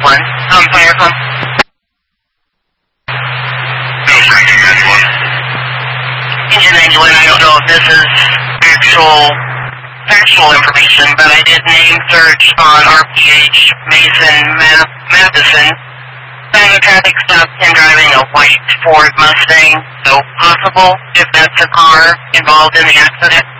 91. Firefly. Engine 91, I don't know if this is factual information, but I did name search on RPH Mason Matheson. Found a traffic stop and driving a white Ford Mustang, so possible if that's the car involved in the accident.